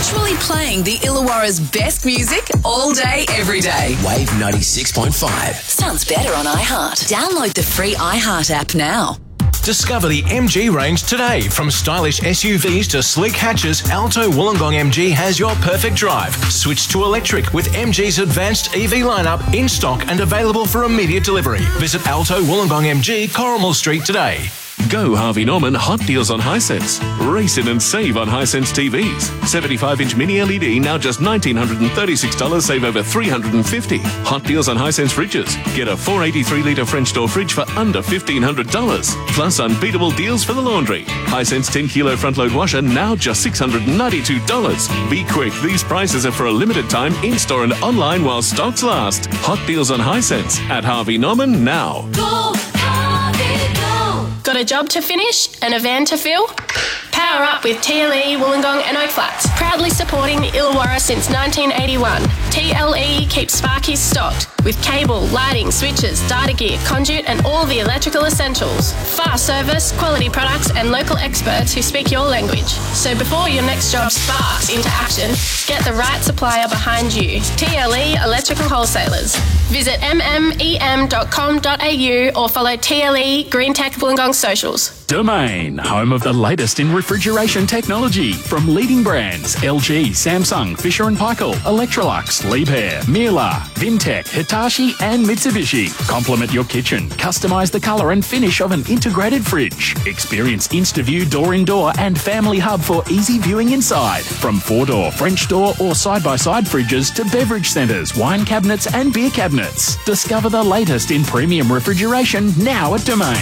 Literally playing the Illawarra's best music all day, every day. Wave 96.5. Sounds better on iHeart. Download the free iHeart app now. Discover the MG range today. From stylish SUVs to sleek hatches, Alto Wollongong MG has your perfect drive. Switch to electric with MG's advanced EV lineup in stock and available for immediate delivery. Visit Alto Wollongong MG, Corrimal Street today. Go Harvey Norman Hot Deals on Hisense. Race in and save on Hisense TVs. 75-inch mini LED now just $1,936, save over $350. Hot Deals on Hisense fridges. Get a 483-litre French door fridge for under $1,500. Plus unbeatable deals for the laundry. Hisense 10-kilo front-load washer now just $692. Be quick, these prices are for a limited time in-store and online while stocks last. Hot Deals on Hisense at Harvey Norman now. Go, Harvey, go. Got a job to finish and a van to fill? Power up with TLE, Wollongong and Oak Flats. Proudly supporting the Illawarra since 1981. TLE keeps Sparkies stocked with cable, lighting, switches, data gear, conduit and all the electrical essentials. Fast service, quality products and local experts who speak your language. So before your next job sparks into action, get the right supplier behind you. TLE Electrical Wholesalers. Visit mmem.com.au or follow TLE Green Tech Wollongong socials. Domain, home of the latest in refrigeration technology from leading brands LG, Samsung, Fisher & Paykel, Electrolux, Liebherr, Miele, Vimtech, Hitachi and Mitsubishi. Complement your kitchen. Customise the colour and finish of an integrated fridge. Experience InstaView door-in-door and Family Hub for easy viewing inside. From 4-door, French door or side-by-side fridges to beverage centres, wine cabinets and beer cabinets. Discover the latest in premium refrigeration now at Domain.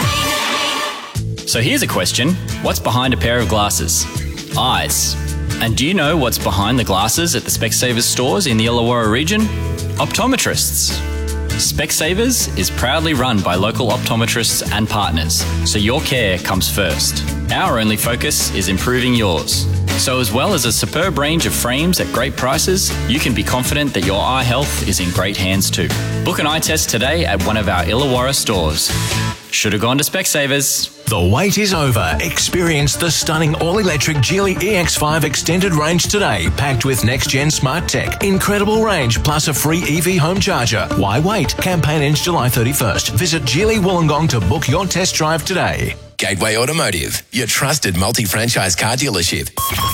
So here's a question. What's behind a pair of glasses? Eyes. And do you know what's behind the glasses at the Specsavers stores in the Illawarra region? Optometrists. Specsavers is proudly run by local optometrists and partners, so your care comes first. Our only focus is improving yours. So as well as a superb range of frames at great prices, you can be confident that your eye health is in great hands too. Book an eye test today at one of our Illawarra stores. Should have gone to Specsavers. The wait is over. Experience the stunning all-electric Geely EX5 extended range today, packed with next-gen smart tech. Incredible range plus a free EV home charger. Why wait? Campaign ends July 31st. Visit Geely Wollongong to book your test drive today. Gateway Automotive, your trusted multi-franchise car dealership.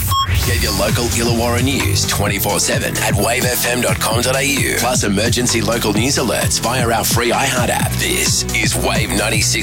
Get your local Illawarra news 24/7 at wavefm.com.au. Plus emergency local news alerts via our free iHeart app. This is Wave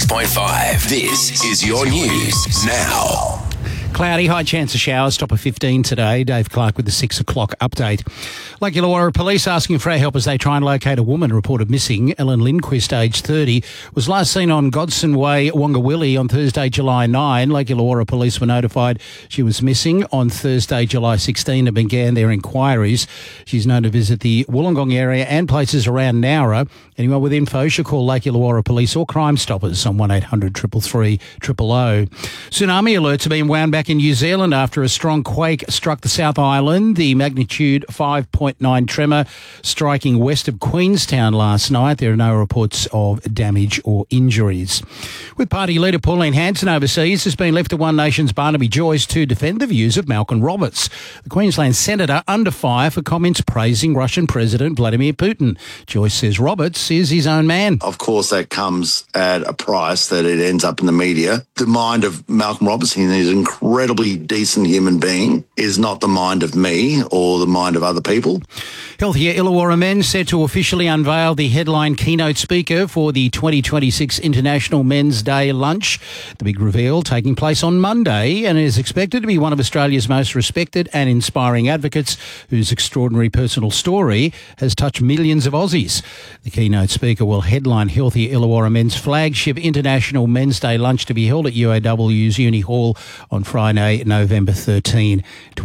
96.5. This is your news now. Cloudy, high chance of showers, top of 15 today. Dave Clark with the 6 o'clock update. Lake Illawarra police asking for our help as they try and locate a woman reported missing. Ellen Lindquist, aged 30, was last seen on Godson Way, Wongawilli on Thursday, July 9. Lake Illawarra police were notified she was missing on Thursday, July 16 and began their inquiries. She's known to visit the Wollongong area and places around Nowra. Anyone with info should call Lake Illawarra Police or Crime Stoppers on 1800 333 000. Tsunami alerts are being wound back in New Zealand after a strong quake struck the South Island. The magnitude 5.9 tremor striking west of Queenstown last night. There are no reports of damage or injuries. With party leader Pauline Hanson overseas, has been left to One Nation's Barnaby Joyce to defend the views of Malcolm Roberts, the Queensland senator, under fire for comments praising Russian President Vladimir Putin. Joyce says Roberts is his own man. Of course, that comes at a price that it ends up in the media. The mind of Malcolm Roberts, he is an incredibly decent human being, is not the mind of me or the mind of other people. Healthier Illawarra men set to officially unveil the headline keynote speaker for the 2026 International Men's Day lunch. The big reveal taking place on Monday and is expected to be one of Australia's most respected and inspiring advocates whose extraordinary personal story has touched millions of Aussies. The keynote speaker will headline Healthier Illawarra Men's flagship International Men's Day lunch to be held at UAW's Uni Hall on Friday, November 13,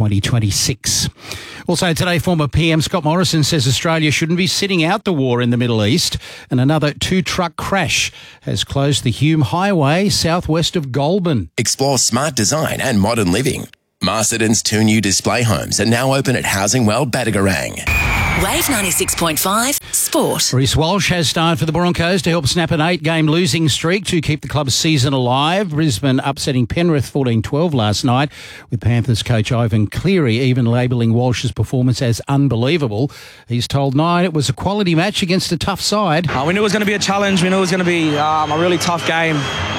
2026. Also today, former PM Scott Morrison says Australia shouldn't be sitting out the war in the Middle East, and another 2-truck crash has closed the Hume Highway southwest of Goulburn. Explore smart design and modern living. Masterton's 2 new display homes are now open at Housing World Badagarang. Wave 96.5 Sport. Reece Walsh has started for the Broncos to help snap an 8-game losing streak to keep the club's season alive. Brisbane upsetting Penrith 14-12 last night, with Panthers coach Ivan Cleary even labelling Walsh's performance as unbelievable. He's told Nine it was a quality match against a tough side. We knew it was going to be a challenge. We knew it was going to be a really tough game.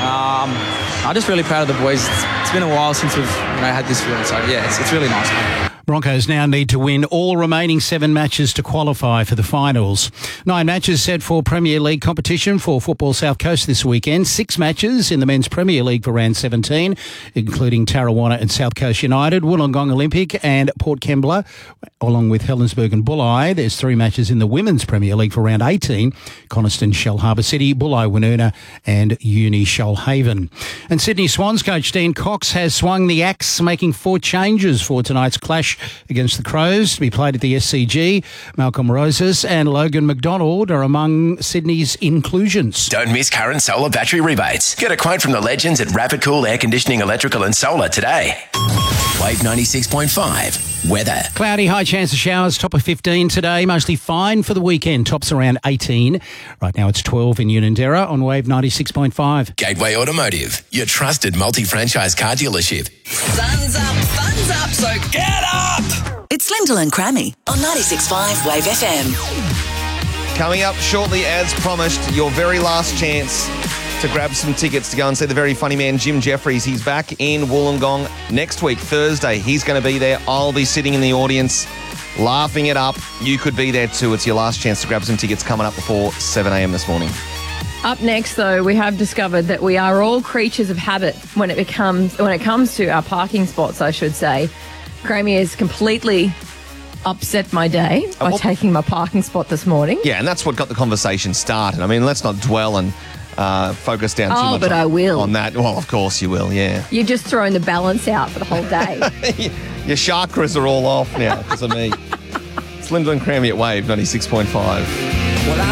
I'm just really proud of the boys. It's been a while since we've had this feeling, so yeah, it's really nice, man. Broncos now need to win all remaining 7 matches to qualify for the finals. 9 matches set for Premier League competition for Football South Coast this weekend. 6 matches in the Men's Premier League for round 17, including Tarrawanna and South Coast United, Wollongong Olympic and Port Kembla, along with Helensburgh and Bulli. There's 3 matches in the Women's Premier League for round 18, Coniston, Shell Harbour City, Bulli, Woonona and Uni Shoalhaven. And Sydney Swans coach Dean Cox has swung the axe, making 4 changes for tonight's clash against the Crows to be played at the SCG. Malcolm Roses and Logan McDonald are among Sydney's inclusions. Don't miss current solar battery rebates. Get a quote from the legends at Rapid Cool Air Conditioning, Electrical and Solar today. Wave 96.5 weather. Cloudy, high chance of showers, top of 15 today, mostly fine for the weekend, tops around 18. Right now it's 12 in Unanderra on Wave 96.5. Gateway Automotive, your trusted multi-franchise car dealership. Sun's up, so get up! It's Lyndall and Crammy on 96.5 Wave FM. Coming up shortly, as promised, your very last chance to grab some tickets to go and see the very funny man, Jim Jeffries. He's back in Wollongong next week, Thursday. He's going to be there. I'll be sitting in the audience laughing it up. You could be there too. It's your last chance to grab some tickets coming up before 7 a.m. this morning. Up next, though, we have discovered that we are all creatures of habit when it comes to our parking spots, I should say. Crammy has completely upset my day by taking my parking spot this morning. Yeah, and that's what got the conversation started. I mean, let's not dwell and focus down too much but I will. on that. Well, of course you will, yeah. You're just throwing the balance out for the whole day. Your chakras are all off now because of me. It's Lyndall and Crammy at Wave 96.5. Well,